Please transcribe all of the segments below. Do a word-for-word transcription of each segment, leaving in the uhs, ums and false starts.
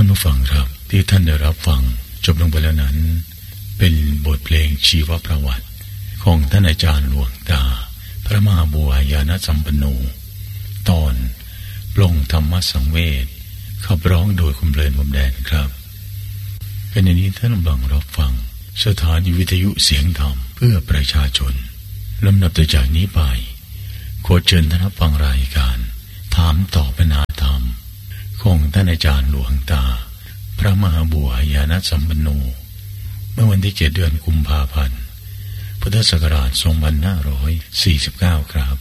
านผู้ฟังครับที่ท่านได้รับฟังจบลงไปแล้วนั้นเป็นบทเพลงชีวประวัติของท่านอาจารย์หลวงตาพระมหาบัวยานสัมปันโนตอนปลงธรรมสังเวชขับร้องโดยคุณเพลินพรมแดนครับเป็นอย่างนี้ท่านกำลังรับฟังสถานีวิทยุเสียงธรรมเพื่อประชาชนลำดับต่อจากนี้ไปขอเชิญท่านรับฟังรายการถามตอบปัญหาธรรมของท่านอาจารย์หลวงตาพระมหาบัวยานสัมปันโนเมื่อวันที่เจ็ดเดือนกุมภาพันธ์พุทธศักราชสองพันห้าร้อยสี่สิบเก้าครับ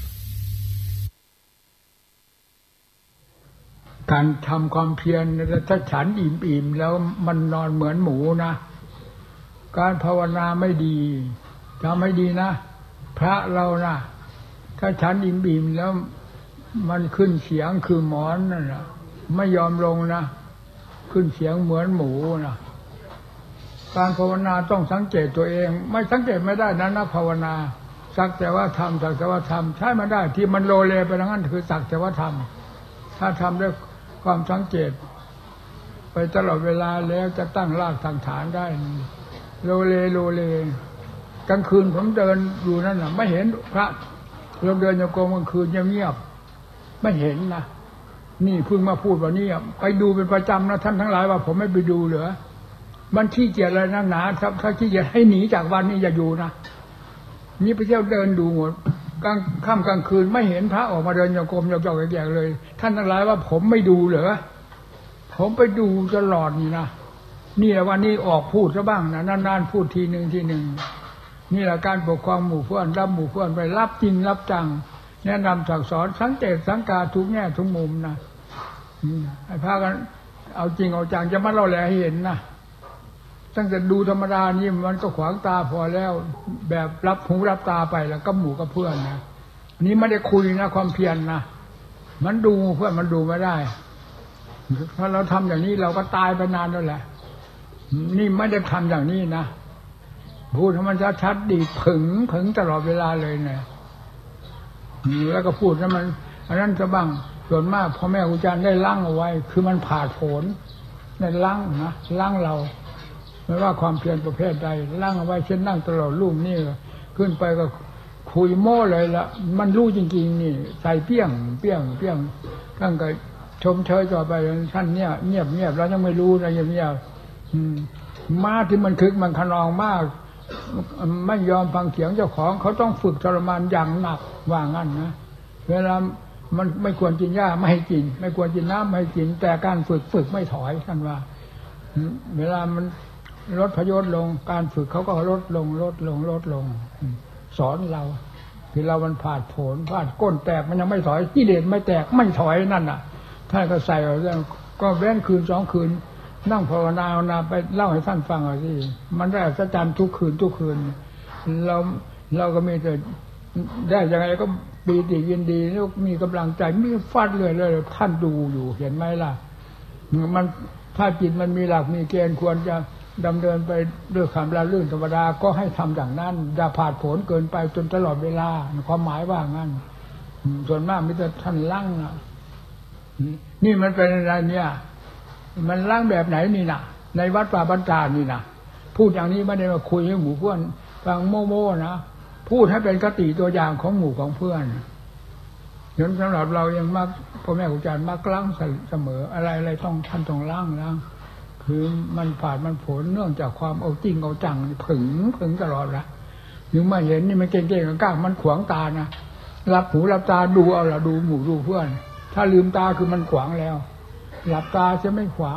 การทำความเพียรถ้าฉันอิ่มๆแล้วมันนอนเหมือนหมูนะการภาวนาไม่ดีทำไม่ดีนะพระเรานะถ้าฉันอิ่มๆแล้วมันขึ้นเสียงคือหมอนนั่นนะไม่ยอมลงนะขึ้นเสียงเหมือนหมูนะการภาวนาต้องสังเกตตัวเองไม่สังเกตไม่ได้นะนักภาวนาสักแต่ว่าทำสักแต่ว่าทำใช้ไม่ได้ที่มันโลเลไปทั้งนั้นคือสักแต่ว่าทำถ้าทำด้วยความสังเกตไปตลอดเวลาแล้วจะตั้งรากตั้งฐานได้โลเลโลเลกลางคืนผมเดินอยู่นั่นน่ะไม่เห็นพระเราเดินโยกกลางคืนเงียบๆไม่เห็นนะนี่เพิ่งมาพูดว่านี่ไปดูเป็นประจำนะท่านทั้งหลายว่าผมไม่ไปดูเหรอมันขี้เกียจอะไรนักหนาถ้าถ้าขี้เกียจให้หนีจากวันนี้อย่าอยู่นะนี่ไปเที่ยวเดินดูหมดกลางค่ำกลางคืนไม่เห็นพระออกมาเดินโยกกลมโยกๆแยกๆเลยท่านทั้งหลายว่าผมไม่ดูเหรอผมไปดูตลอดนี่นะนี่แหละวันนี้ออกพูดซะบ้างนะนานๆพูดทีหนึ่งทีหนึ่งนี่แหละการปกครองหมู่เพื่อนรับหมู่เพื่อนไปรับจริงรับจังแนะนำสั่งสอนสังเกตสังกาทุกแง่ทุกมุมนะให้พากันเอาจริงเอาจังจะมาเล่าแหละให้เห็นนะตั้งแต่ดูธรรมดานี่มันก็ขวางตาพอแล้วแบบรับหูรับตาไปแล้วก็หมู่กับเพื่อนนะนี่ไม่ได้คุยนะความเพียร น, นะมันดูเพื่อนมันดูไม่ได้ถ้าเราทำอย่างนี้เราก็ตายไปนานแล้วแหละนี่ไม่ได้ทำอย่างนี้นะพูดให้มันชัดๆดีผึ่งผึ่งตลอดเวลาเลยเนี่ยแล้วก็พูดแล้วมันอันนั้นจะบ้างส่วนมากพ่อแม่ครูอาจารย์ได้ล้างเอาไว้คือมันผ่าผลได้ล้างนะล้างเราไม่ว่าความเพียรประเภทใดล้างเอาไว้เช่นนั่งตลอดรูปนี่ขึ้นไปก็คุยโม้เลยละมันรู้จริงๆนี่ใส่เปี้ยงเปี้ยงเปี้ยงตั้งแต่ชมเชยต่อไปท่านเนี่ยเงียบเงียบแล้วยังไม่รู้นะเงียบเงียบมาที่มันคึกมันขนองมากไม่ยอมฟังเสียงเจ้าของเขาต้องฝึกทรมานอย่างหนักว่างั้นนะเวลามันไม่ควรกินหญ้าไม่ให้กินไม่ควรกินน้ำไม่ให้กินแต่การฝึกฝึกไม่ถอยท่านว่าเวลามันลดพยศลงการฝึกเขาก็ลดลงลดลงลดลงสอนเราที่เรามันผาดโผนผาดก้นแตกมันยังไม่ถอยกิเลสไม่แตกไม่ถอยนั่นน่ะท่านก็ใส่เอาเรื่องก็เว้นคืนสองคืนนั่งภาวนานาไปเล่าให้ท่านฟังเอาสิมันได้อัศจรรย์ทุกคืนทุกคืนเราเราก็มีแต่ได้ยังไงก็ปีติยินดีแล้วมีกำลังใจมีฟาดเลยเลยท่านดูอยู่เห็นไหมล่ะมันถ้าจิตมันมีหลักมีเกณฑ์ควรจะดำเนินไปด้วยความราบรื่นธรรมดาก็ให้ทำอย่างนั้นอย่าผาดโผนเกินไปจนตลอดเวลาความหมายว่างั้นส่วนมากมิแต่ท่านลั่งนะนี่มันเป็นอะไรเนี่ยมันลั่งแบบไหนนี่นะในวัดป่าบรรดานี่นะพูดอย่างนี้ไม่ได้มาคุยให้หมู่เพื่อนฟังโม่โม่นะพูดให้เป็นคติตัวอย่างของหมู่ของเพื่อนฉะนั้นสำหรับเรายังมักพ่อแม่ครูอาจารย์มักลั่งเสมออะไรอะไรต้องท่านต้องลั่งลั่งคือมันผ่านมันผลเนื่องจากความเอาจริงเอาจังผึ่งผึ่งตลอดละยังไม่เห็นนี่มันเก่งๆก้าวมันขวางตานะรับหูรับตาดูเอาละดูหมู่ดูเพื่อนถ้าลืมตาคือมันขวางแล้วหลับตาจะไม่ขวาง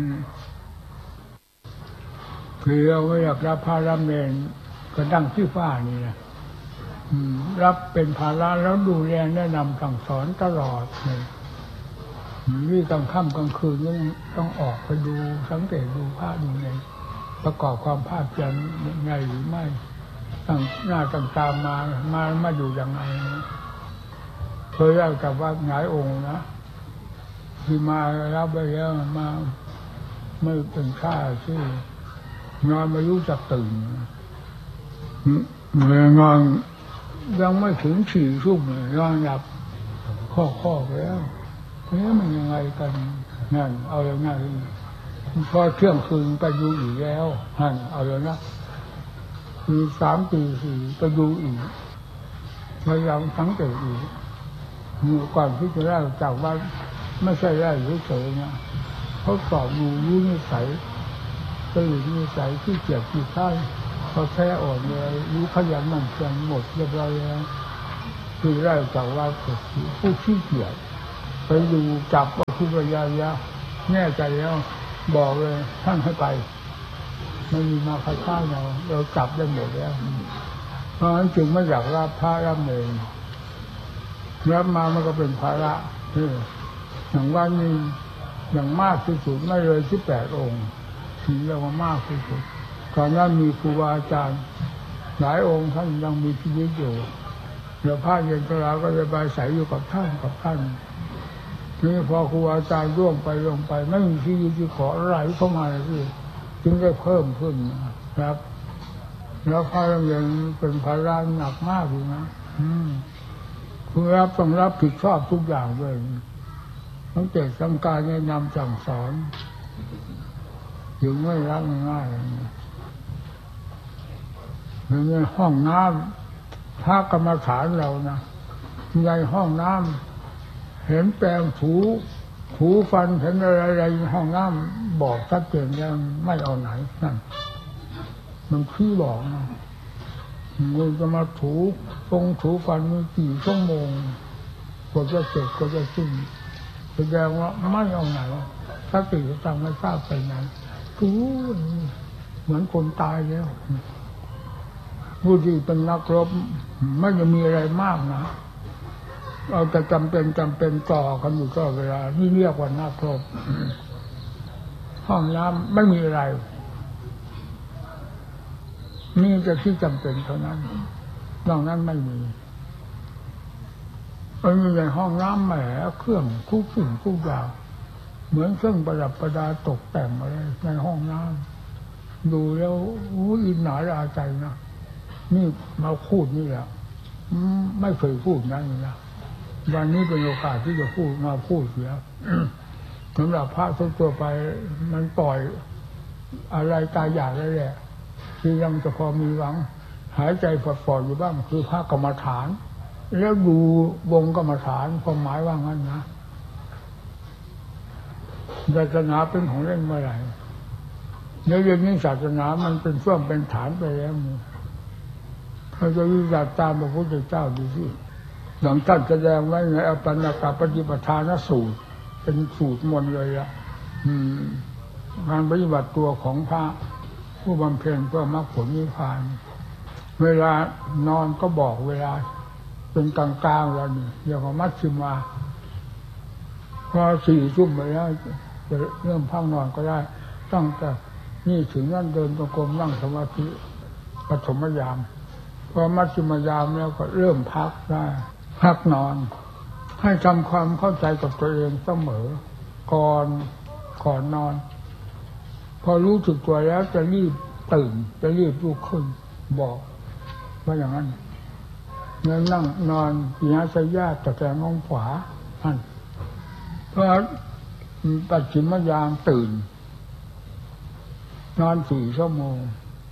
คือเอาไว้อยากรับพารับเมนก็ดังที่ฟ้านี่นะรับเป็นภาระแล้วดูแลแนะนำสั่งสอนตลอดเลยนี่กลางค่ำกลางคืนต้องต้องออกไปดูสังเกตดูภาพดูไงประกอบความภาพจำยังไงหรือไม่ตั้งหน้าตั้งตามมามามาอยู่ยังไงเคยเล่ากับว่าหงายองค์นะที่มารับไปแล้วมาไม่เป็นข้าชื่อนอนไม่รู้จักตื่นเมื่อนอนยังไม่ถึงสี่ทุ่มเลยนอนหลับข้อข้อแล้วเฮ้ยมันยังไงกันนั่นเอาอย่างไงพอเที่ยงคืนไปดูอีกแล้วหันเอาเลยนะมีสามปีสี่ไปดูอีกพยายามสังเกตอีกมีก่อนที่จะได้จากว่าไม่ใช่ได้เฉยๆนะเขาสอบดูรู้นิสัยตื่นนิสัยที่เกียจที่ข้าเขาแท้อ่อนเลยรู้ขยันหมั่นเพียรหมดเรียบร้อยแล้วคือได้จากว่าผู้ขี้เกียจไปดูจับว่าผู้ปัญญายะแน่ใจแล้วบอกเลยท่านให้ไปไม่มีมาคัดค้านเราเราจับได้หมดแล้วเพราะฉะนั้นจึงไม่อยากรับพระรับเองรับมามันก็เป็นภาระอย่างว่านี่อย่างมากที่สุดไม่เลยสิบแปดองค์ถึงเรียกว่ามากที่สุดก่อนนั้นมีครูบาอาจารย์หลายองค์ท่านยังมีชีวิตอยู่เดี๋ยวพระเย็นตราก็จะไปใส่อยู่กับท่านกับท่านนี่พอครูอาจารย์ร่วงไปลงไปไม่มีที่ยืนขออะไรเข้ามาเลยจึงได้เพิ่มขึ้นนะครับแล้วพระเรียนเป็นภาระหนักมากอยู่นะคุณรับต้องรับผิดชอบทุกอย่างเลยต้องเกิดทำการแนะนำสั่งสอนถึงไม่รับง่ายๆในห้องน้ำพระกรรมฐานเรานะในห้องน้ำเห็นแปรงถูถูฟันเห็นอะไรในห้องน้ำบอกชัดเจนยังไม่เอาไหนนั่นมันขี้บอกนะมันจะมาถูตรงถูฟันมีกี่ชั่วโมงกว่าจะเสร็จกว่าจะสิ้นแสดงว่าไม่เอาไหนถ้าติดตังไม่ทราบไปไหนถูเหมือนคนตายแล้วผู้ที่เป็นนักรบไม่จะมีอะไรมากนะเราจะจำเป็นจำเป็นต่อกันอยู่ตลอดเวลานี่เรียกว่านักรบห้องน้ำไม่มีอะไรนี่จะที่จำเป็นเท่านั้นนอกนั้นไม่มีมันมีในห้องน้ำแหมเครื่องทุกสิ่งทุกอย่างเหมือนเครื่องประดับประดาตกแต่งอะไรในห้องน้ำดูแล้วอู้อินหนาราใจนะนี่มาพูดนี่แหละไม่เคยพูดนั้นนะวันนี้เป็นโอกาสที่จะพูดมาพูดเสียสำหรับพระทั่วไปมันปล่อยอะไรตายอยากได้แหละที่ยังจะพอมีหวังหายใจปลอดๆอยู่บ้างคือพระกรรมฐานแล้วดูวงกรรมฐานความหมายว่างั้นนะศาสนาเป็นของเล่นเมื่อไหร่เดี๋ยวนี้ศาสนามันเป็นช่วงเป็นฐานไปแล้วเขาจะวิจารณ์ตามพระพุทธเจ้าดูสิหลังท่านแสดงไว้ในอปันนกปฏิปทานสูตรเป็นสูตรมนต์เลยละการปฏิบัติตัวของพระผู้บำเพ็ญเพื่อมรรคผลนิพพานเวลานอนก็บอกเวลาเป็นกลางๆแล้วนี่เรียกว่ามัชฌิมาพอสี่ทุ่มไปแล้วจะเริ่มพักนอนก็ได้ตั้งแต่นี่ถึงนั่นเดินตรงกรมนั่งสมาธิปฐมยามพอมัชฌิมยามแล้วก็เริ่มพักได้พักนอนให้ทำความเข้าใจกับตัวเองเสมอก่อนก่อนนอนพอรู้สึกตัวแล้วจะรีบตื่นจะรีบลุกขึ้นบอกว่าอย่างนั้นเมื่อนั่งนอนปีหาสยาตะแคงงขวาท่านเพราะปัจฉิมยามตื่นนอนสี่ชั่วโมง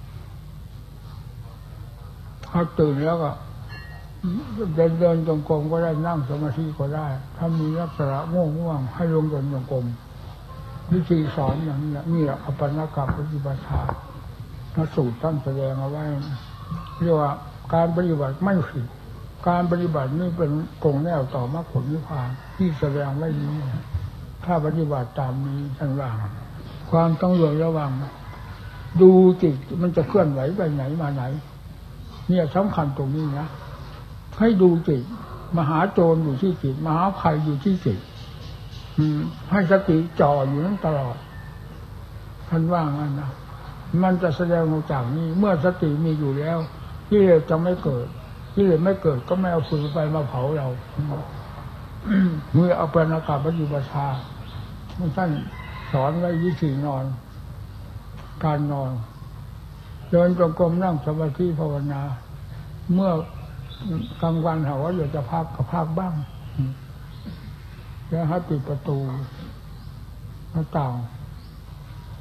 พอตื่นแล้วก็เดินเดินจงกรมก็ได้นั่งสมาธิก็ได้ถ้ามีลักษณะง่วงง่วงให้ลงเดินจงกรมวิธีสอนอย่างนี้นี่แหละอปันนกปฏิปทาพระสูตรท่านแสดงเอาไว้เรียกว่าการปฏิบัติไม่ผิดการปฏิบัตินี่เป็นตรงแนวต่อมรรคผลนิพพานที่แสดงไว้นี้ถ้าปฏิบัติตามนี้ท่านว่าความต้องระวังดูจิตมันจะเคลื่อนไหวไปไหนมาไหนเนี่ยสำคัญตรงนี้นะให้ดูจิตมหาโจรอยู่ที่จิตมหาภัยอยู่ที่จิตให้สติจ่ออยู่นั้นตลอดท่านว่างั้นนะมันจะแสดงออกจากนี้เมื่อสติมีอยู่แล้วกิเลสจะไม่เกิดกิเลสไม่เกิดก็ไม่เอาฟืนไฟมาเผาเราเมื่อเอาเป็นอากาศปฏิบัติธรรมท่านสอนไว้วิธีนอนการนอนเดินจงกรมนั่งสมาธิภาวนาเมื่อกลางวันหาว่าอยากจะพักก็พักบ้างแล้วให้ปิดประตูหน้าต่าง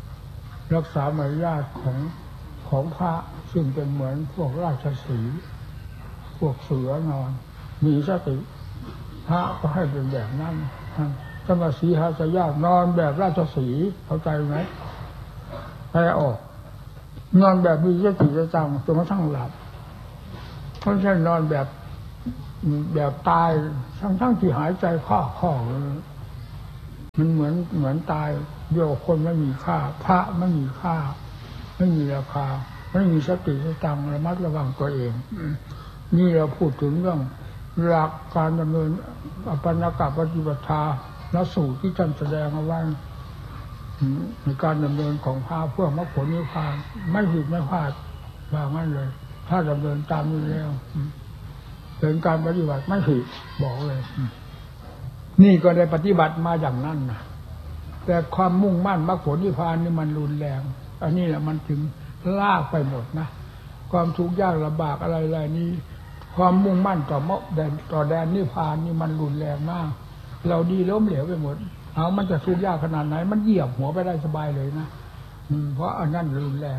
รักษามารยาทของของพระซึ่งเป็นเหมือนพวกราชสีห์พวกเสือนอนมีสติพระก็ให้เป็นแบบนั้นสมาสีหาสยานอนแบบราชสีห์เข้าใจไหมให้ออกนอนแบบมีสติประจำจนกระทั่งหลับเพราะฉะนั้นนอนแบบแบบตายทั้งทั้งที่หายใจข้อข้อมันเหมือนเหมือนตายเดียวคนไม่มีค่าพระไม่มีค่าไม่มีราคาไม่มีสติประจำระมัดระวังตัวเองนี่เราพูดถึงเรื่องหลักการดำเนินอปันนกปฏิปทาและสูตรที่ท่านแสดงเอาไว้ในการดำเนินของพระเพื่อมรรคผลนิพพานไม่ผิดไม่พลาดว่างั้นเลยถ้าดำเนินตามนี้แล้วเป็นการปฏิบัติไม่ผิดบอกเลยนี่ก็ได้ปฏิบัติมาอย่างนั้นนะแต่ความมุ่งมั่นมรรคผลนิพพานนี่มันรุนแรงอันนี้แหละมันถึงลากไปหมดนะความทุกข์ยากลำบากอะไรๆนี้ความมุ่งมั่นต่อมรรคแดนต่อแดนนิพพานนี่มันรุนแรงมากเราดีล้มเหลวไปหมดเอามันจะทุกข์ยากขนาดไหนมันเหยียบหัวไปได้สบายเลยนะเพราะอันนั้นรุนแรง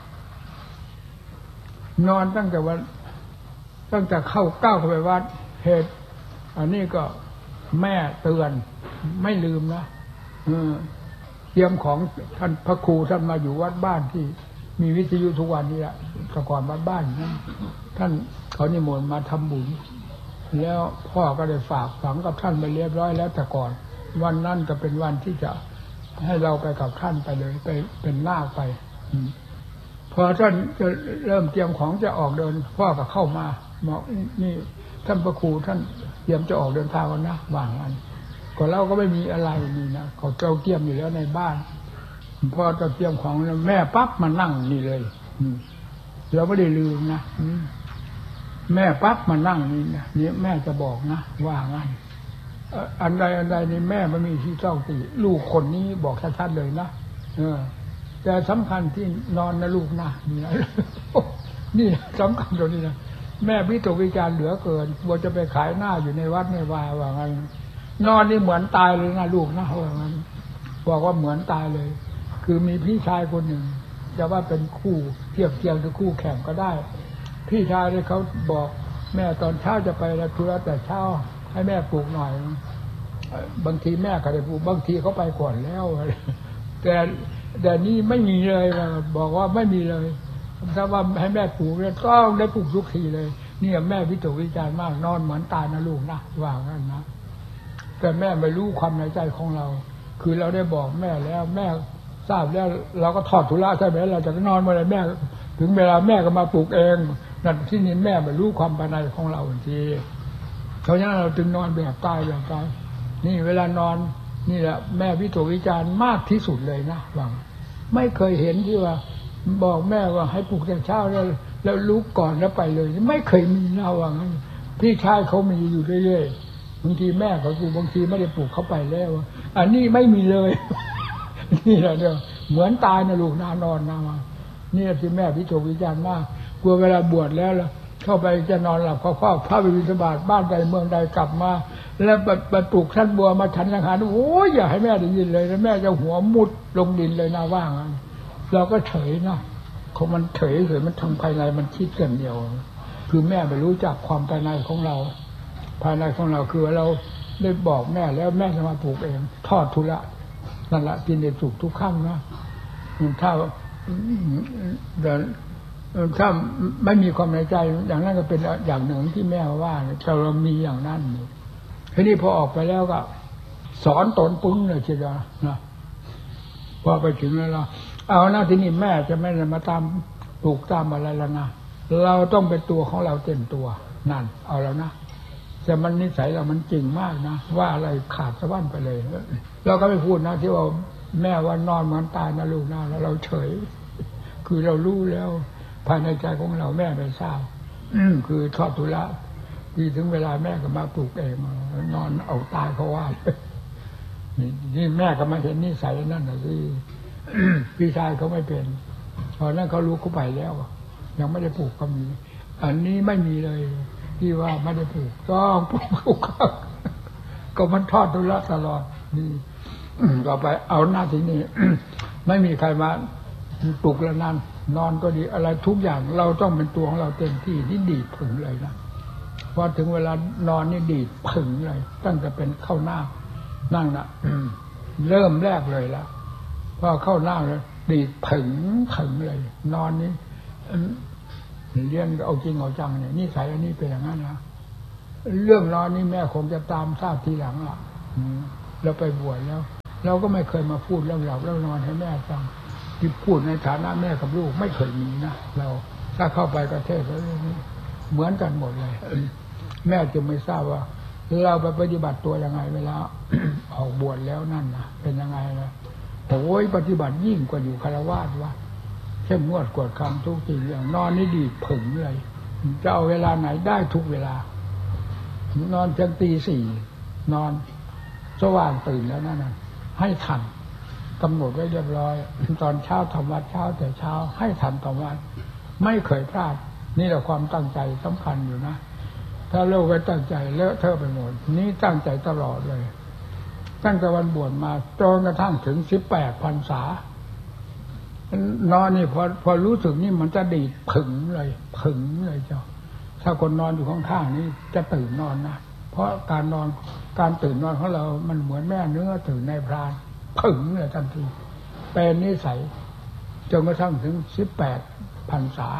นอนตั้งแต่วันตั้งแต่เข้าก้าวเข้าไปวัดเหตุอันนี้ก็แม่เตือนไม่ลืมนะเตรียมของท่านพระครูท่านมาอยู่วัดบ้านที่มีวิทยุทุกวันนี้แหละแต่ก่อนวัดบ้านนั้นท่านเขานิมนต์มาทำบุญแล้วพ่อก็ได้ฝากฝังกับท่านไปเรียบร้อยแล้วแต่ก่อนวันนั้นจะเป็นวันที่จะให้เราไปกับท่านไปเลยไปเป็นลากไปพอท่านจะเริ่มเตรียมของจะออกเดินพ่อก็เข้ามาบอกนี่ท่านพระครูท่านเตรียมจะออกเดินทางแล้วนะว่างอันก่อนเราก็ไม่มีอะไรนี่นะเขาเตรียมอยู่แล้วในบ้านพอจะเตรียมของแม่ปั๊บมานั่งนี่เลยเราไม่ได้ลืมนะแม่ปั๊บมานั่งนี่นะนี่แม่จะบอกนะว่างั้นอันใดอันใดนี่แม่ไม่มีที่ต้องตีลูกคนนี้บอกชัดๆเลยนะเออแต่สำคัญที่นอนนะลูกนะนี่นะนี่สำคัญตรงนี้นะแม่วิตกวิจารเหลือเกินกลัวจะไปขายหน้าอยู่ในวัดในวาว่างั้นนอนนี่เหมือนตายเลยนะลูกนะว่างั้นบอกว่าเหมือนตายเลยคือมีพี่ชายคนหนึ่งจะว่าเป็นคู่เทียบเทียงหรือคู่แข่งก็ได้พี่ชายเลยเขาบอกแม่ตอนเช้าจะไปแล้วธุระแต่เช้าให้แม่ปลูกหน่อยบางทีแม่ก็ได้ปลูกบางทีเขาไปก่อนแล้วแต่แต่นี่ไม่มีเลยบอกว่าไม่มีเลยถ้าว่าให้แม่ปลูกเนี่ยต้องได้ปลูกทุกทีเลยนี่แม่วิตกวิจารมากนอนเหมือนตายนะลูกนะว่างั้นนะแต่แม่ไม่รู้ความในใจของเราคือเราได้บอกแม่แล้วแม่ทราบแล้วเราก็ถอดธุระใช่ไหมเราจะนอนเมื่อไรแม่ถึงเวลาแม่ก็มาปลูกเองนั่นที่นี่แม่ไม่รู้ความภายในของเราบางทีเพราะฉะนั้นเราจึงนอนแบบตายแบบตายนี่เวลานอนนี่แหละแม่วิตกวิจารมากที่สุดเลยนะหวังไม่เคยเห็นที่ว่าบอกแม่ว่าให้ปลุกแต่เช้าแล้วแล้วลุกก่อนแล้วไปเลยไม่เคยมีนะว่างั้นพี่ชายเขามีอยู่เรื่อยๆบางทีแม่เขาบางทีไม่ได้ปลุกเขาไปแล้วอันนี้ไม่มีเลยนี่แหละเดียวเหมือนตายนะลูกนานอนนะมานี่ที่แม่วิตกวิจารมากกลัวเวลาบวชแล้วเข้าไปจะนอนหลับเขาเฝ้าพระไปบิณฑบาตบ้านใดเมืองใดกลับมาแล้วไปปลุกท่านบัวมาฉันยังหาโอ้ยอย่าให้แม่ได้ยินเลยแล้วแม่จะหัวมุดลงดินเลยนะว่างเราก็เฉยนะของมันเฉยเฉยมันทางภายในมันคิดกันเดียวคือแม่ไม่รู้จักความภายในของเราภายในของเราคือเราได้บอกแม่แล้วแม่จะมาปลูกเองทอดทุระนั่นแหละกินได้สุกทุกค่ำนะถ้าถ้าไม่มีความในใจอย่างนั้นก็เป็นอย่างหนึ่งที่แม่ว่าแต่เรามีอย่างนั้นทีนี้พอออกไปแล้วก็สอนตนปุ้งเลยทีเดียวนะพอไปถึงแล้วเราเอาหน้าที่นี่แม่จะไม่ได้มาตามปลูกตามอะไรแล้วนะเราต้องเป็นตัวของเราเต็มตัวนั่นเอาแล้วนะแต่มันนิสัยเรามันจริงมากนะว่าอะไรขาดสะบั้นไปเลยเราก็ไม่พูดนะที่ว่าแม่ว่านอนเหมือนตายนะลูกนะแล้วเราเฉยคือเรารู้แล้วภายในใจของเราแม่ไม่ทราบคือทอดทุระที่ถึงเวลาแม่ก็มาปลูกเองนอนเอาตายเขาว่านี่แม่ก็มาเห็นนิสัยนั่นนะที่พี่ชายเขาไม่เป็นตอนนั้นเขารู้เขาไปแล้วยังไม่ได้ปลูกก็มีอันนี้ไม่มีเลยที่ว่าไม่ได้ปลูกต้องปลูกก็มันทอดทุระตลอดนี่ต่อไปเอาหน้าที่นี่ไม่มีใครมาปลุกแล้วนั่นนอนก็ดีอะไรทุกอย่างเราต้องเป็นตัวของเราเต็มที่นี่ดีดผึ่งเลยนะพอถึงเวลานอนนี่ดีดผึ่งเลยตั้งแต่เป็นเข้าหน้านั่งนะเริ่มแรกเลยแล้วพอเข้าหน้าแล้วดีดผึ่งผึ่งเลยนอนนี้เรียนเอาจริงเอาจังเนี่ยนิสัยอันนี้เป็นอย่างนั้นนะเรื่องนอนนี่แม่คงจะตามทราบทีหลังอ่ะเราไปบวชแล้วเราก็ไม่เคยมาพูดเรื่องหลับเรื่องนอนให้แม่ฟังที่พูดในฐานะแม่กับลูกไม่เคยมีนะเราถ้าเข้าไปประเทศแล้วเหมือนกันหมดเลยแม่จะไม่ทราบว่าเราไปปฏิบัติตัวยังไงเวลา ออกบวชแล้วนั่นนะเป็นยังไงนะโอ้ยปฏิบัติยิ่งกว่าอยู่คฤหัสถ์วะเข้มงวดกวดขันทุกสิ่งอย่างนอนนี่ดีผึ่งเลยจะเอาเวลาไหนได้ทุกเวลานอนจนตีสี่นอนสว่างตื่นแล้วนั่นนะให้ทันกำหนดไว้เรียบร้อยตอนเช้าทำวัดเช้าแต่เช้าให้ทันตอนวันไม่เคยพลาดนี่แหละความตั้งใจสำคัญอยู่นะถ้าเราไปตั้งใจเลอะเทอะไปหมดนี่ตั้งใจตลอดเลยตั้งแต่วันบวชมาจนกระทั่งถึงสิบแปดพรรษานอนนี่พอพอรู้สึกนี่มันจะดีดผึ่งเลยผึ่งเลยเจ้าถ้าคนนอนอยู่ข้างๆนี่จะตื่นนอนนะเพราะการนอนการตื่นนอนของเรามันเหมือนแม่เนื้อตื่นในพรานผึ่งเลยทันทีเป็นนิสัยจนกระทั่งถึงสิบแปดพรรษา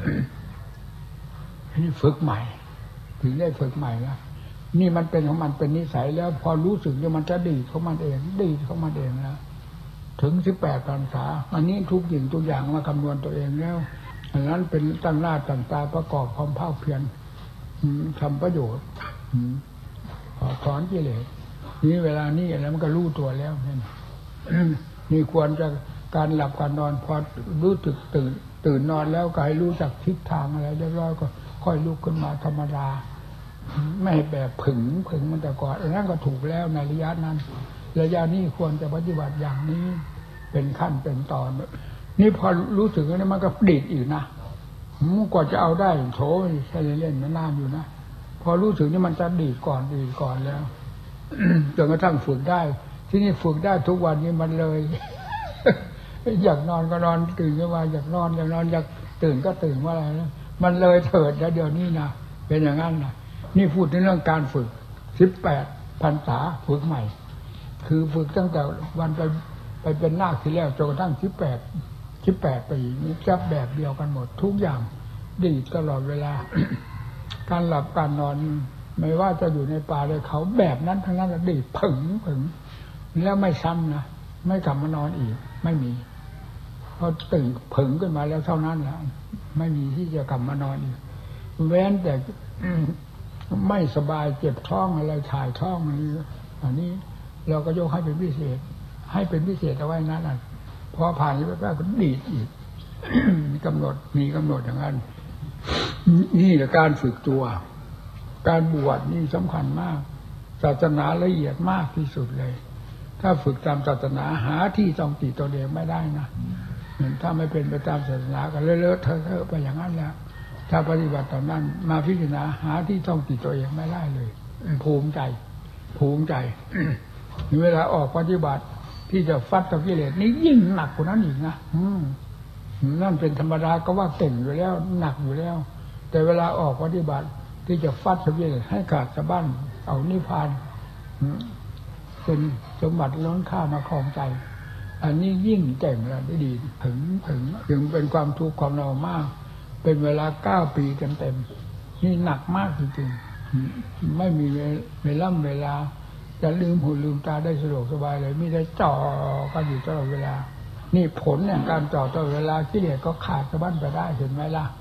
นี่ฝึกใหม่ถึงได้ฝึกใหม่นะนี่มันเป็นของมันเป็นนิสัยแล้วพอรู้สึกเนี่ยมันจะดีของมันเองดีของมันเองแล้วถึงสิบแปดพรรษาอันนี้ทุกสิ่งทุกอย่างมาคำนวณตัวเองแล้วอันนั้นเป็นตั้งหน้าตั้งตาประกอบความภาคเพียรทำประโยชน์ถอนกิเลสนี่เวลานี้แล้วมันก็รู้ตัวแล้วนี่นี่ควรจะการหลับการนอนพอรู้สึกตื่นตื่นนอนแล้วก็ให้รู้จักทิศทางอะไรเรียบร้อยก็ค่อยลุกขึ้นมาธรรมดาไม่แบบผึ่งผึ่งมันแต่ก่อนอันนั้นก็ถูกแล้วในระยะนั้นระยะนี้ควรจะปฏิบัติอย่างนี้เป็นขั้นเป็นตอนนี่พอรู้สึกแล้วมันก็ดีดอีกนะกว่าจะเอาได้โถใช้เล่นๆมันนานอยู่นะพอรู้สึกนี่มันจะดีดก่อนดีดก่อนแล้วจนกระทั่งฝึกได้ที่นี่ฝึกได้ทุกวันนี้มันเลยอยากนอนก็นอนตื่นก็ว่าอยากนอนอยากนอนอยากตื่นก็ตื่นว่าอะไรนะมันเลยเถิดแล้วเดี๋ยวนี้นะเป็นอย่างนั้นนะนี่พูดในเรื่องการฝึกสิบแปดพรรษาฝึกใหม่คือฝึกตั้งแต่วันไปไปเป็นนาคที่แล้วจนกระทั่งสิบแปดสิบแปดปีนี้จะแบบเดียวกันหมดทุกอย่างดีตลอดเวลา การหลับการนอนไม่ว่าจะอยู่ในป่าในเขาแบบนั้นทั้งนั้นดีผึ่งผึ่งแล้วไม่ซ้ำนะไม่กลับมานอนอีกไม่มีพอตื่นผึ่งขึ้นมาแล้วเท่านั้นแหละไม่มีที่จะกลับมานอนอีกเว้นแต่ไม่สบายเจ็บท้องอะไรถ่ายท้องอะไรอันนี้เราก็ยกให้เป็นพิเศษให้เป็นพิเศษเอาไว้นั่นน่ะพอผ่านนี้ไปก็ดีดอีก มีกำหนดมีกำหนดอย่างนั้นนี่แหละการฝึกตัวการบวชนี่สำคัญมากศาสนาละเอียดมากที่สุดเลยถ้าฝึกตามศาสนาหาที่ต้องติตัวเองไม่ได้นะถ้าไม่เป็นไปตามศาสนาก็เลอะเทอะไปอย่างนั้นแล้วถ้าปฏิบัติตอนนั้นมาพิจารณาหาที่ต้องติตัวเองไม่ได้เลยภูมิใจภูมิใจเวลาออกปฏิบัติที่จะฟัดกับกิเลสนี่ยิ่งหนักกว่านั้นอีกนะนั่นเป็นธรรมดาก็ว่าเก่งอยู่แล้วหนักอยู่แล้วแต่เวลาออกปฏิบัติที่จะฟัดกับกิเลสให้ขาดสะบั้นเอานิพพานเป็นสมบัติล้นค่ามาครองใจอันนี้ยิ่งเก่งแล้วได้ดีถึงถึงถึงเป็นความทุกข์ความเรามากเป็นเวลาเก้าปีเต็มๆนี่หนักมากจริงๆไม่มีเวลาเวลาจะลืมหูลืมตาได้สะดวกสบายเลยไม่ได้จ่อกันอยู่ตลอดเวลานี่ผลเนี่ยการจ่อตลอดเวลากิเลสก็ขาดสะบั้นไปได้เห็นไหมล่ะ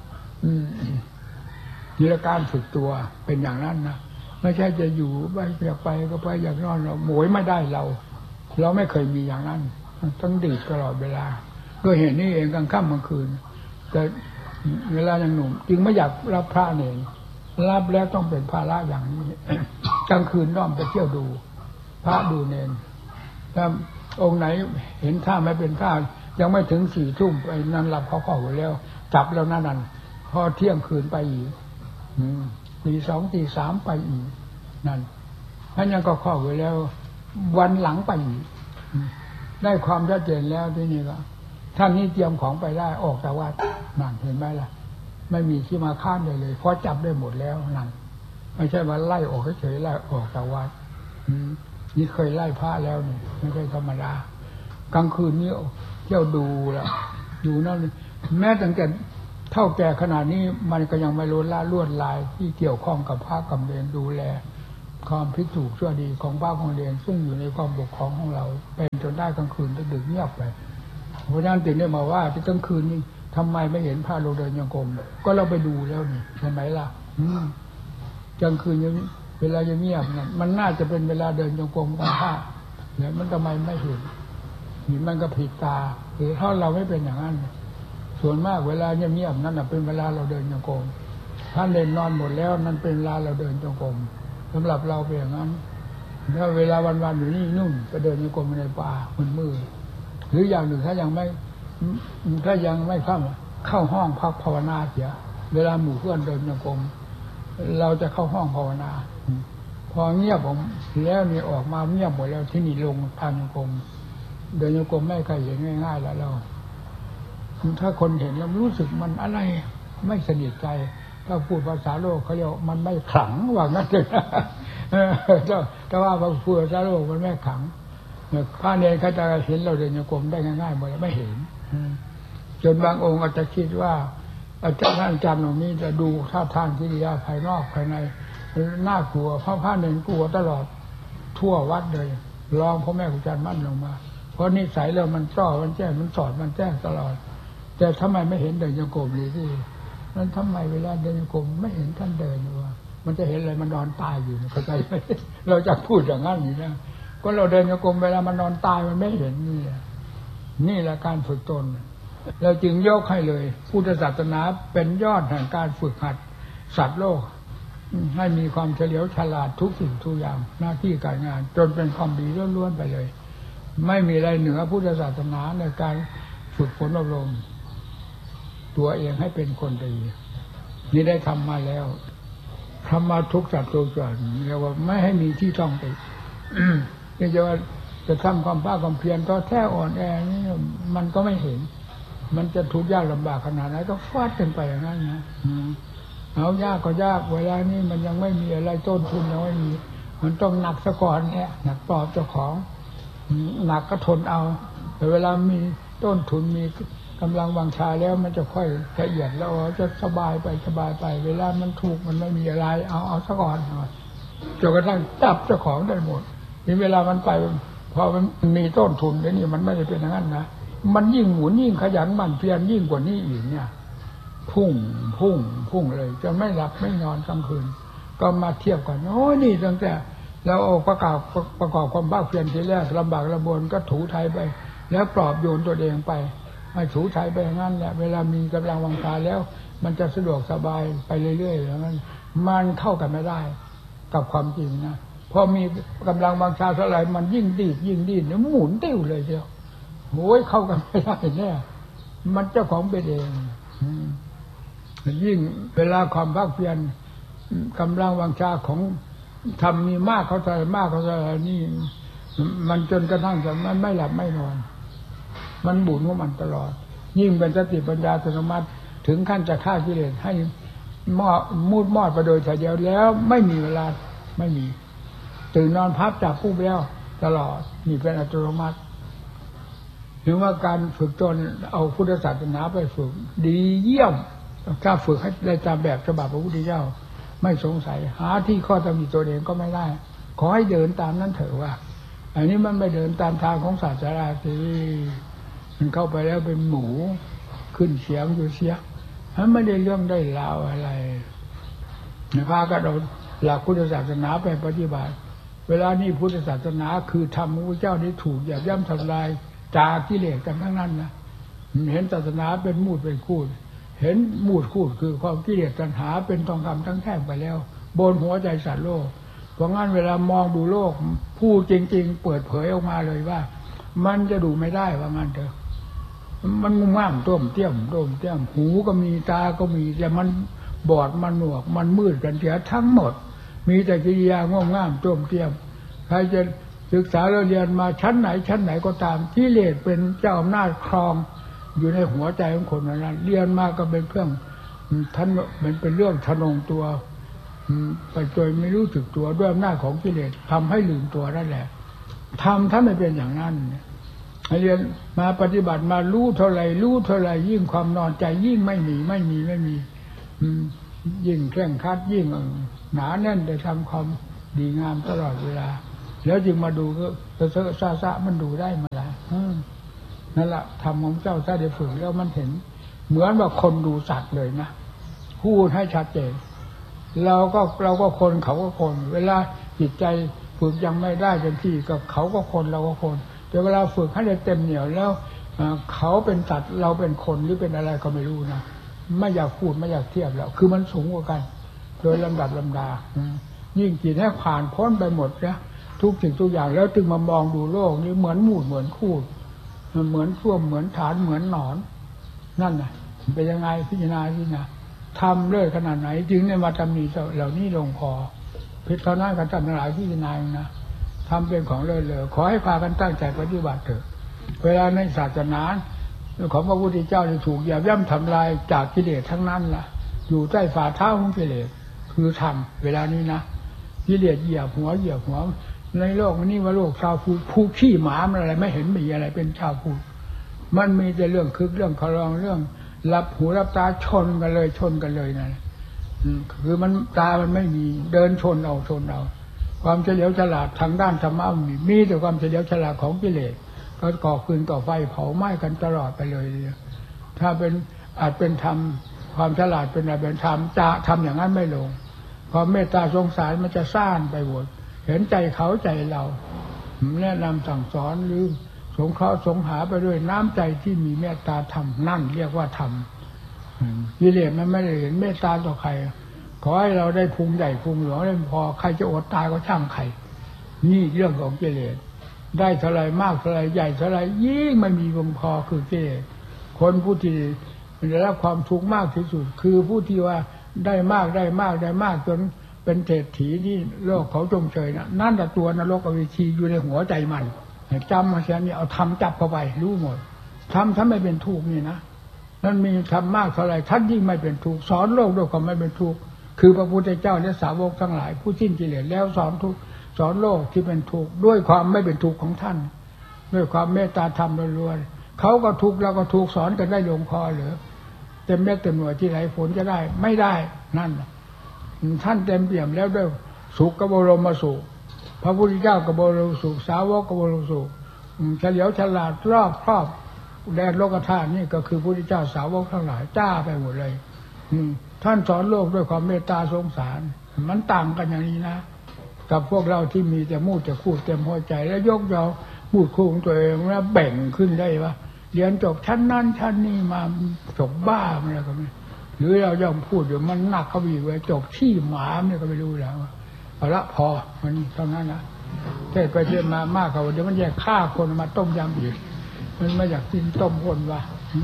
นี่ละการฝึกตัวเป็นอย่างนั้นนะไม่ใช่จะอยู่ไปอยากไปก็ไปอยากนอนเราโหยไม่ได้เราเราไม่เคยมีอย่างนั้นต้องดีดตลอดเวลาด้วยเหตุนี้เองกลางค่ำกลางคืนแต่เวลายังหนุ่มจึงไม่อยากรับพระเนรรับแล้วต้องเป็นภาระอย่างนี้กลางคืนน้อมไปเที่ยวดูพระดูเนรถ้าองค์ไหนเห็นท่าไม่เป็นท่ายังไม่ถึงสี่ทุ่มไปนั่นหลับเขาเข้าไปแล้วจับแล้วนั่นนั่นพอเที่ยงคืนไปอีกตีสองตีสามไปอีกนั่นท่านยังก็เข้าไปแล้ววันหลังไปอีกได้ความชัดเจนแล้วที่นี่ก็ท่านนี้เตรียมของไปได้ออกจากวัดนั่นเห็นไหมล่ะไม่มีที่มาค้านเลยเลยเพราะจับได้หมดแล้วนั่นไม่ใช่ว่าไล่ออกเฉยๆไล่ออกจากวัดนี่เคยไล่พระแล้วนี่ไม่ใช่ธรรมดากลางคืนนี้เที่ยวดูแล้วอยู่นั่นแม้ตั้งแต่เท่าแก่ขนาดนี้มันก็ยังไม่ลดละลวดลายที่เกี่ยวข้องกับพระกับเนรดูแลความผิดถูกชั่วดีของพระของเนรซึ่งอยู่ในความปกครองของเราเป็นจนได้กลางคืนจะดึกเงียบไปเพราะฉะนั้นถึงได้มาว่าที่กลางคืนนี้ทำไมไม่เห็นพระลงเดินยังกรมก็เราไปดูแล้วนี่ใช่ไหมล่ะกลางคืนยังเวลายังเงียบเนี่ยมันน่าจะเป็นเวลาเดินยังกรมของพระแล้วมันทำไมไม่เห็นนี่มันก็ผิดตาหรือถ้าเราไม่เป็นอย่างนั้นส่วนมากเวลาเงียบๆนั่นเป็นเวลาเราเดินจงกรมถ้าเล่นนอนหมดแล้วนั่นเป็นเวลาเราเดินจงกรมสำหรับเราเป็นอย่างนั้นถ้าเวลาวันๆอยู่นี่นุ่นไปเดินจงกรมในป่ามืดมืดหรืออย่างหนึ่งถ้ายังไม่ถ้ายังไม่เข้าเข้าห้องพักภาวนาเสียเวลาหมู่เพื่อนเดินจงกรมเราจะเข้าห้องภาวนาพอเงียบผมแล้วนี่ออกมาเงียบหมดแล้วที่นี่ลงทางจงกรมเดินจงกรมไม่ใครเห็นง่ายๆแล้วเราถ้าคนเห็นแล้วรู้สึกมันอะไรไม่สนิทใจถ้าพูดภาษาโลกเขาเรียกมันไม่ขลังว่างั้นเลยแต่ว่าพอพูดภาษาโลกมันไม่ขลังพระเนรเขาจะเห็นเราเดินโยกมได้ง่ายๆหมดแล้วไม่เห็นจนบางองค์อาจจะคิดว่าอาจารย์อาจารย์ตรงนี้จะดูท่าทางกิริยาภายนอกภายในน่ากลัวเพราะพระเนรกลัวตลอดทั่ววัดเลยลองพ่อแม่ครูอาจารย์มั่นลงมาเพราะนิสัยเรามันจ้อมันแจ้งมันสอดมันแจ้งตลอดแต่ทำไมไม่เห็นเดินโยกมเลยที่นั้นทำไมเวลาเดินโยกมไม่เห็นท่านเดินวะมันจะเห็นอะไรมันนอนตายอยู่เข้าใจไหมเราจะพูดอย่างนั้นนี่นะก็เราเดินโยกมเวลามันนอนตายมันไม่เห็นนี่นี่แหละการฝึกตนเราจึงยกให้เลยพุทธศาสนาเป็นยอดแห่งการฝึกหัดสัตว์โลกให้มีความเฉลียวฉลาดทุกสิ่งทุกอย่างหน้าที่การงานจนเป็นความดีล้วนๆไปเลยไม่มีอะไรเหนือพุทธศาสนาในการฝึกฝนอบรมตัวเองให้เป็นคนดีนี่ได้ทำมาแล้วทำมาทุกสัตว์ตัวส่วนเรียกว่าไม่ให้มีที่ต้องไปนี่จะว่าจะทำความภาคความเพียรต่อแท้อ่อนแอนี่มันก็ไม่เห็นมันจะทุกข์ยากลำบากขนาดไหนก็ฟาดกันไปอย่างนั้นนะเอายากก็ยากเวลานี้มันยังไม่มีอะไรต้นทุนยังไม่มีมันต้องหนักซะก่อนเนี่ยหนักปลอบเจ้าของหนักก็ทนเอาแต่เวลามีต้นทุนมีกำลังวังชาแล้วมันจะค่อยละเอียดแล้วจะสบายไปสบายไปเวลามันถูกมันไม่มีอะไรเอาเอาซะก่อนจนกระทั่งจับเจ้าของได้หมดนี่เวลามันไปพอมันมีต้นทุนแล้วนี่มันไม่ได้เป็นอย่างนั้นนะมันยิ่งหมุนยิ่งขยันหมั่นเพียรยิ่งกว่านี้อีกเนี่ยพุ่งพุ่งพุ่งเลยจนไม่หลับไม่นอนกลางคืนก็มาเทียบกันโอ้นี่ตั้งแต่เราเอาประกอบประกอบความภาคเพียรทีแรกลำบากลำบนก็ถูไถไปแล้วปลอบโยนตัวเองไปให้ถูไถไปอย่างนั้นแหละเวลามีกำลังวังชาแล้วมันจะสะดวกสบายไปเรื่อยๆอย่างนั้นมันเข้ากันไม่ได้กับความจริงนะพอมีกำลังวังชาเท่าไหร่มันยิ่งดีดยิ่งดีดเนี่ยหมุนติ้วเลยเดียวโอ้ยเข้ากันไม่ได้แน่มันเจ้าของเป็นเองยิ่งเวลาความภาคเพียรกำลังวังชาของทำมีมากเขาเท่าไรมากเขาเท่าไรนี่มันจนกระทั่งจะมันไม่หลับไม่นอนมันบุญของมันตลอดยิ่งเป็นสติปัญญาอัตโนมัติถึงขั้นจะฆ่ากิเลสให้มอดมูดมอดไปโดยเฉลี่ยแล้วไม่มีเวลาไม่มีตื่นนอนพับจากผู้แล้วตลอดนี่เป็นอัตโนมัติถึงว่าการฝึกตนเอาพุทธศาสนาไปฝึกดีเยี่ยมถ้าฝึกให้ได้ตามแบบฉบับพระพุทธเจ้าไม่สงสัยหาที่ข้อตำหนิตัวเองก็ไม่ได้ขอให้เดินตามนั้นเถอะว่าอันนี้มันไม่เดินตามทางของศาสนาสิมันเข้าไปแล้วเป็นหมูขึ้นเสียงอยู่เสียมันไม่ได้เรื่องได้ราวอะไรพาก็เอาหลักพุทธศาสนาไปปฏิบัติเวลานี้พุทธศาสนาคือธรรมของพระเจ้านี้ถูกหยาบย่ำทำลายจากกิเลสกันทั้งนั้นนะเห็นศาสนาเป็นมูดเป็นคูดเห็นมูดคูดคือความกิเลสตัณหาเป็นทองคำทั้งแท่งไปแล้วบนหัวใจสัตว์โลกเพราะงั้นเวลามองดูโลกพูดจริงๆเปิดเผยออกมาเลยว่ามันจะดูไม่ได้ว่างั้นเถอะมันงุ่มง่ามต้มเตี้ยมต้มเตี้ยมหูก็มีตาก็มีแต่มันบอดมันหนวกมันมืดกันเสียทั้งหมดมีแต่กิริยางุ่มง่ามต้มเตี้ยมใครจะศึกษาเรียนมาชั้นไหนชั้นไหนก็ตามกิเลสเป็นเจ้าอำนาจครองอยู่ในหัวใจของคนนั้นเรียนมาก็เป็นเครื่องท่านมันเป็นเรื่องทะนงตัวไปโดยไม่รู้สึกตัวด้วยอำนาจของกิเลสทำให้ลืมตัวนั่นแหละทำถ้าไม่เป็นอย่างนั้นเรียนมาปฏิบัติมารู้เท่าไรรู้เท่าไรยิ่งความนอนใจยิ่งไม่มีไม่มีไม่มียิ่งเคร่งครัดยิ่งหนาแน่นได้ทำความดีงามตลอดเวลาแล้วจึงมาดูก็เซอะซาซะมันดูได้มาแล้วนั่นแหละทำของเจ้าถ้าได้ฝึกแล้วมันเห็นเหมือนว่าคนดูสัตว์เลยนะพูดให้ชัดเจนเราก็เราก็คนเขาก็คนเวลาจิตใจฝึกยังไม่ได้เต็มที่ก็เขาก็คนเราก็คนแต่เวลาฝึกให้ได้เต็มเหนียวแล้วเขาเป็นสัตว์เราเป็นคนหรือเป็นอะไรก็ไม่รู้นะไม่อยากพูดไม่อยากเทียบแล้วคือมันสูงกว่ากันโดยลำดับลำดายิ่งจิตให้ผ่านพ้นไปหมดนะทุกสิ่งทุกอย่างแล้วจึงมามองดูโลกนี้เหมือนหมูดเหมือนคูดเหมือนท่วมเหมือนฐานเหมือนหนอนนั่นน่ะเป็นยังไงพิจารณาที่นะทำเลิศขนาดไหนจึงได้มาทำนี้เหล่านี้ลงคอพิจารณากันทำหลายพิจารณานะทำเป็นของเลิศเลยขอให้พากันตั้งใจปฏิบัติเถอะเวลาในศาสนาของพระพุทธเจ้าที่ถูกเหยียบย่ำทำลายจากกิเลสทั้งนั้นล่ะอยู่ใต้ฝ่าเท้าของกิเลสคือธรรมเวลานี้นะกิเลสเหยียบหัวเหยียบหัวในโลกนี้ว่าโลกชาวพูดผู้ขี้หมามันอะไรไม่เห็นมีอะไรเป็นชาวพูดมันมีแต่เรื่องคึกเรื่องคลองเรื่องรับหูรับตาชนกันเลยชนกันเลยนั่นคือมันตามันไม่มีเดินชนเอาชนเอาความเฉลียวฉลาดทางด้านธรรมะมีมีแต่ความเฉลียวฉลาดของกิเลสก็ก่อคืนก่อไฟเผาไหม้กันตลอดไปเลยถ้าเป็นอาจเป็นธรรมความฉลาดเป็นอะไรเป็นธรรมจะทำอย่างนั้นไม่ลงความเมตตาสงสารมันจะซ่านไปหมดเห็นใจเขาใจเราแนะนำสั่งสอนหรือสงเคราะห์สงหาไปด้วยน้ำใจที่มีเมตตาธรรมนั่นเรียกว่าธรรมกิเลสมันไม่ได้เห็นเมตตาต่อใครขอให้เราได้ภูมิใหญ่ภูมิหลวงได้พอใครจะอดตายก็ช่างใครนี่เรื่องของกิเลสได้เท่าไรมากเท่าไรใหญ่เท่าไรยิ่งไม่มีเพียงพอคือกิเลสคนผู้ที่ได้รับความทุกข์มากที่สุดคือผู้ที่ว่าได้มากได้มากได้มากจนเป็นเศรษฐีที่โลกเขาจงเชยนะนั่นแต่ตัวนรกอเวจีอยู่ในหัวใจมันจำมาเสียนี่เอาทำจับเข้าไปรู้หมดทำถ้าไม่เป็นทุกข์นี่นะนั่นมีทำมากเท่าไรท่านยิ่งไม่เป็นทุกข์สอนโลกด้วยความไม่เป็นทุกข์คือพระพุทธเจ้าและสาวกทั้งหลายผู้สิ้นกิเลสแล้วสอนทุกสอนโลกที่เป็นทุกข์ด้วยความไม่เป็นทุกข์ของท่านด้วยความเมตตาธรรมล้วนๆเขาก็ทุกข์เราก็ทุกข์สอนกันได้ลงคอหรือเต็มเม็ดเต็มหน่วยที่ไหนผลจะได้ไม่ได้นั่นท่านเต็มเปี่ยมแล้วด้วยสุขกับบรมสุขพระพุทธเจ้ากับบรมสุขสาวกกับบรมสุขเฉลียวฉลาดรอบครอบแดนโลกธาตุนี่ก็คือพระพุทธเจ้าสาวกทั้งหลายจ้าไปหมดเลยท่านสอนโลกด้วยความเมตตาสงสารมันต่างกันอย่างนี้นะกับพวกเราที่มีแต่มูดแต่คู่เต็มหัวใจแล้วยกยอมูดคู่ของตัวเองแล้วแบ่งขึ้นได้ว่าเรียนจบชั้นนั้นชั้นนี้มาจบบ้าอะไรก็ไม่หรือเราย่อมพูดอยู่มันหนักเขาอีกว่าจบที่หมาเนี่ยก็ไม่รู้แล้วเอาละพอมันเท่านั้นนะเทศไปเทศมามากเขาเดี๋ยวมันแยกฆ่าคนมาต้มยำอีกมันไม่อยากกินต้มคนว่ะ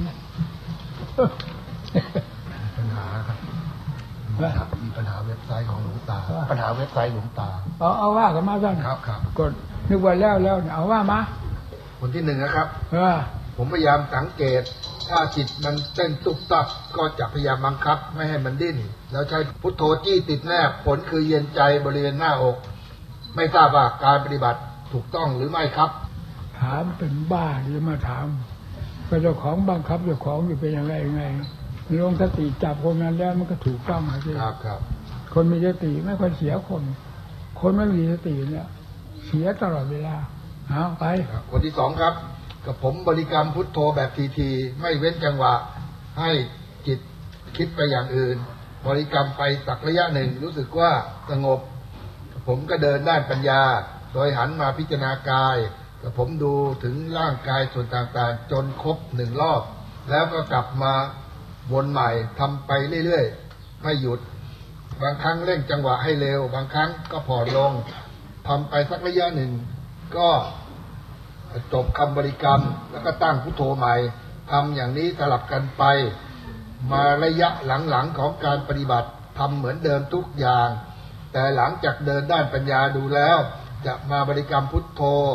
ปัญหาครับมีปัญหาเว็บไซต์ของหลวงตาปัญหาเว็บไซต์หลวงตาเอาเอาว่ากันมาบ้างครับครับกดนึกว่าแล้วแล้วเอาว่ามาคนที่หนึ่งนะครับเออผมพยายามสังเกตถ้าจิตมันเต้นตุบตับก็จะพยายามบังคับไม่ให้มันดิ้นแล้วใช้พุทโธจี้ติดแนบผลคือเย็นใจบริเวณหน้าอกไม่ทราบว่าการปฏิบัติถูกต้องหรือไม่ครับถามเป็นบ้าหรือมาถามก็เจ้าของบังคับเจ้าของอยู่เป็นยังไงยังไงลงสติจับคนนั้นแล้วมันก็ถูกต้องครับครับคนมีสติไม่ค่อยเสียคนคนไม่มีสติเนี่ยเสียตลอดเวลาเอาไปคนที่สองครับกับผมบริกรรมพุทโธแบบทีๆไม่เว้นจังหวะให้จิตคิดไปอย่างอื่นบริกรรมไปสักระยะหนึ่งรู้สึกว่าสงบผมก็เดินด้านปัญญาโดยหันมาพิจารณากายกับผมดูถึงร่างกายส่วนต่างๆจนครบหนึ่งรอบแล้วก็กลับมาวนใหม่ทำไปเรื่อยๆไม่หยุดบางครั้งเร่งจังหวะให้เร็วบางครั้งก็ผ่อนลงทำไปสักระยะหนึ่งก็จบคำบริกรรมแล้วก็ตั้งพุทโธใหม่ทำอย่างนี้สลับกันไปมาระยะหลังๆของการปฏิบัติทำเหมือนเดิมทุกอย่างแต่หลังจากเดินด้านปัญญาดูแล้วจะมาบริกรรมพุทโธ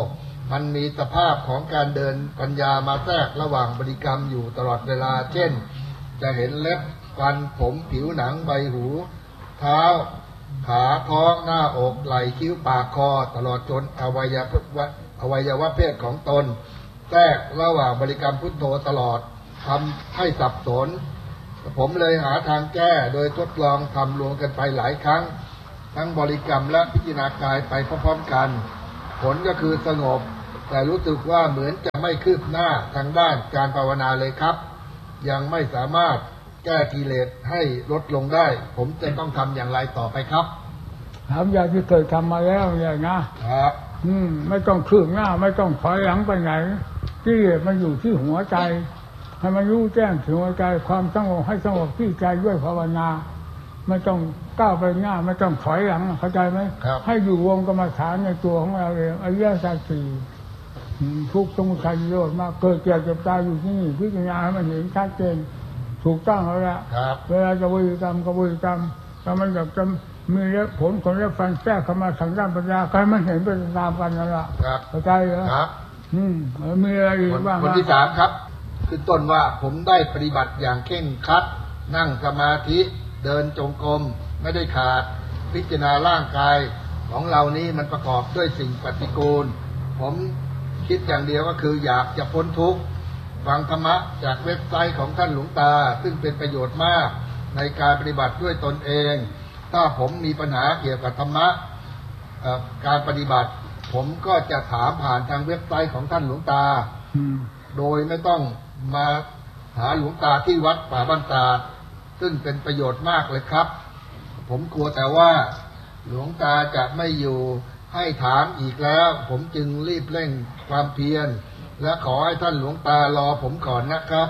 มันมีสภาพของการเดินปัญญามาแทรกระหว่างบริกรรมอยู่ตลอดเวลาเช่นจะเห็นเล็บฟันผมผิวหนังใบหูเท้าขาท้องหน้าอกไหล่คิ้วปากคอตลอดจนอวัยวะอวัยวะเพศของตนแทรกระหว่างบริกรรมพุทโธตลอดทำให้สับสนผมเลยหาทางแก้โดยทดลองทำรวมกันไปหลายครั้งทั้งบริกรรมและพิจารณากายไปพร้อมๆกันผลก็คือสงบแต่รู้สึกว่าเหมือนจะไม่คืบหน้าทางด้านการภาวนาเลยครับยังไม่สามารถแก้กิเลสให้ลดลงได้ผมจะต้องทำอย่างไรต่อไปครับทำอย่างที่เคยทำมาแล้วเนี่ยนะครับอืมไม่ต้องคืบหน้าไม่ต้องถอยหลังไปไหนที่มันอยู่ที่หัวใจให้มันรู้แจ้งถึงหัวใจความสงบให้สงบที่ใจด้วยภาวนาไม่ต้องก้าวไปหน้าไม่ต้องถอยหลังเข้าใจไหมให้อยู่วงกรรมฐานในตัวของเราเองอริยสัจสี่ทุกข์สมุทัยนิโรธมาเกิดเกิดเจ็บตายอยู่ที่นี่พิจารณาให้มันเห็นชัดเจนถูกต้องแล้วละเวลาจะวิกรรมก็วิกรรมถ้ามันอยากจะมีผลของเรื่องฟันแทรกเข้ามาทางด้านปัญญาใครมันเห็นเป็นตามกันนั่นแหละเข้าใจเหรอครับอืมมีอะไรอีกบ้างคนที่สามครับคือต้นว่าผมได้ปฏิบัติอย่างเคร่งครัดนั่งสมาธิเดินจงกรมไม่ได้ขาดพิจารณาร่างกายของเรานี้มันประกอบด้วยสิ่งปฏิกูลผมคิดอย่างเดียวก็คืออยากจะพ้นทุกข์ฟังธรรมะจากเว็บไซต์ของท่านหลวงตาซึ่งเป็นประโยชน์มากในการปฏิบัติด้วยตนเองถ้าผมมีปัญหาเกี่ยวกับธรรมะการปฏิบัติผมก็จะถามผ่านทางเว็บไซต์ของท่านหลวงตาโดยไม่ต้องมาหาหลวงตาที่วัดป่าบ้านตาซึ่งเป็นประโยชน์มากเลยครับผมกลัวแต่ว่าหลวงตาจะไม่อยู่ให้ถามอีกแล้วผมจึงรีบเร่งความเพียรและขอให้ท่านหลวงตารอผมก่อนนะครับ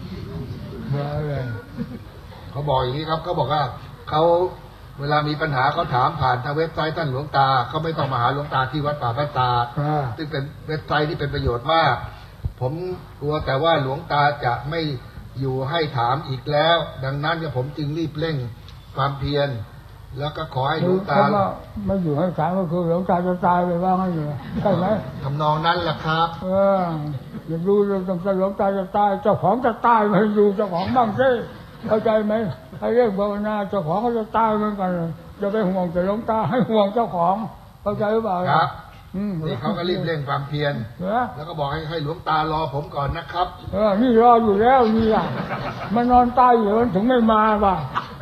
เขาบอกอย่างนี้ครับเขาบอกว่าเขาเวลามีปัญหาเขาถามผ่านทางเว็บไซต์ท่านหลวงตาเขาไม่ต้องมาหาหลวงตาที่วัดป่าบ้านตาซึ่งเป็นเว็บไซต์ที่เป็นประโยชน์มากผมกลัวแต่ว่าหลวงตาจะไม่อยู่ให้ถามอีกแล้วดังนั้นเนี่ยผมจึงรีบเร่งความเพียรแล้วก็ขอให้หลวงตาไม่อยู่ให้ถามก็คือหลวงตาจะตายไปบ้างให้อยู่ใช่ไหมทำนองนั้นแหละครับเอออย่าดูเรื่องหลวงตาจะตายเจ้าของจะตายไม่ดูเจ้าของบ้างสิเข้าใจไหมให้เรื่องภาวนาเจ้าของเขาจะตายเหมือนกันจะไปห่วงแต่หลวงตาให้ห่วงเจ้าของเข้าใจหรือเปล่าครับนี่เขาก็รีบเร่งความเพียรแล้วก็บอกให้ให้หลวงตารอผมก่อนนะครับเออนี่รออยู่แล้วนี่อ่ะมันนอนตายอยู่ถึงไม่มาป่ะ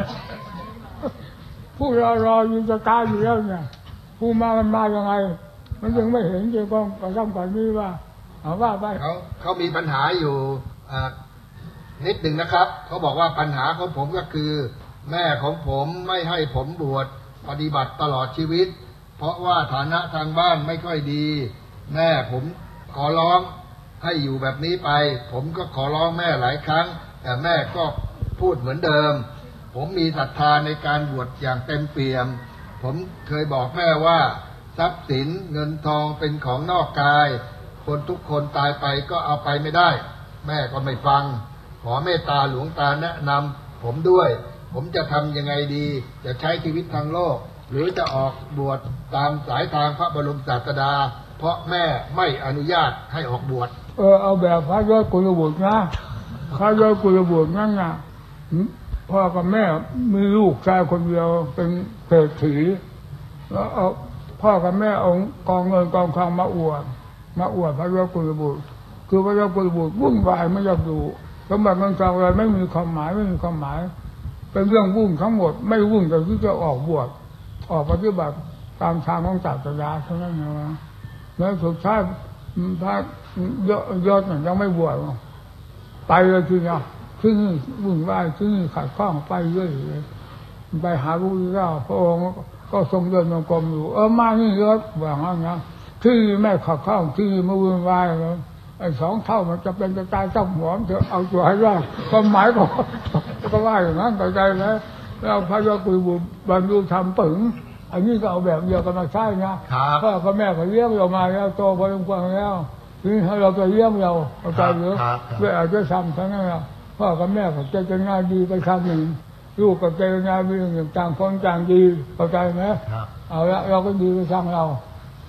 ผู้รอรออยู่จะตายอยู่แล้วเนี่ยผู้มามันมายังไงมันยังไม่เห็นเจ้าของกระทำก่อนนี้ว่าเอาว่าไปเขาเขามีปัญหาอยู่นิดหนึ่งนะครับเขาบอกว่าปัญหาของผมก็คือแม่ของผมไม่ให้ผมบวชปฏิบัติตลอดชีวิตเพราะว่าฐานะทางบ้านไม่ค่อยดีแม่ผมขอร้องให้อยู่แบบนี้ไปผมก็ขอร้องแม่หลายครั้งแต่แม่ก็พูดเหมือนเดิมผมมีศรัทธาในการบวชอย่างเต็มเปี่ยมผมเคยบอกแม่ว่าทรัพย์สินเงินทองเป็นของนอกกายคนทุกคนตายไปก็เอาไปไม่ได้แม่ก็ไม่ฟังขอเมตตาหลวงตาแนะนำผมด้วยผมจะทำยังไงดีจะใช้ชีวิตทางโลกหรือจะออกบวชตามสายทางพระบรมศาสดาเพราะแม่ไม่อนุญาตให้ออกบวชเออเอาแบบพระยอดกุลบุตรนะพระยอดกุลบุตรนั่นน่ะพ่อกับแม่มีลูกชายคนเดียวเป็นเศรษฐีแล้วเอาพ่อกับแม่เอากองเงินกองทองมาอวดมาอวดพระยอดกุลบุตรคือพระยอดกุลบุตรวุ่นวายไม่อยากดูสมบัติเงินทองอะไรไม่มีความหมายไม่มีความหมายเป็นเรื่องวุ่นทั้งหมดไม่วุ่นแต่ที่จะออกบวชออกปฏิบัติตามทางของศาสดาเท่านั้นนะแล้วสุดท้ายพระยอดยอดยังไม่บวชไปเลยทีเดียวที่นี่วุ่นวายที่นี่ขัดข้องไปเรื่อยเลยไปหาพระพุทธเจ้าพระองค์ก็ทรงเดินจงกรมอยู่เออมานี่ยอดว่างั้นนะที่แม่ขัดข้องที่ไม่วุ่นวายแล้วไอ้สองเท่ามันจะเป็นจะตายเจ้าหมอนเถอะเอาตัวให้รอดความหมายก็ก็ว่าอย่างนั้นเข้าใจแล้วแล้วพระยอดกุลบุตรบรรลุธรรมปึ๋งอันนี้ก็เอาแบบเดียวกันมาใช้นะพ่อกับแม่ก็เลี้ยงเรามาแล้วโตพอสมควรแล้วทีนี้เราจะเลี้ยงเราเข้าใจหรือด้วยอาจจะซ้ำทั้งนั้นพ่อกับแม่ก็จะจะงานดีไปครั้งหนึ่งลูกก็จะงานดีอย่างต่างคนต่างดีเข้าใจไหมเอาละเราก็ดีไปทางเรา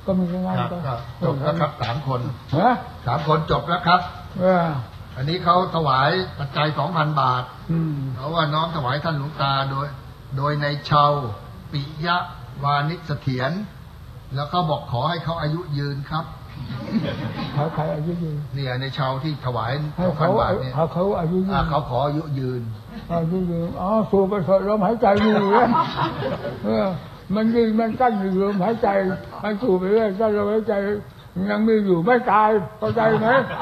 ก็มีงานครับก็ครับจบแล้วครับสามคนฮะสามคนจบแล้วครับเอออันนี้เขาถวายปัจจัยสองพันบาทอืมเพราะว่าน้อมถวายท่านหลวงตาโดย โดยในเชาปิยะวานิชเสถียรแล้วก็บอกขอให้เขาอายุยืนครับเขาใครอายุยืนเนี่ยในเชาที่ถวายให้สองพัเขานบาทเนี่ยเขาเขาอายุยือ่าน เขาขออายุยืนอายุยืนอ๋อสูบไปเถอะลมหายใจมีอยู่แล้วเออมันยืนมันกั้นอยู่ลมหายใจมันสูบไปเรื่อยกั้นลมหายใจยังมีอยู่ไม่ตายเข้าใจไหม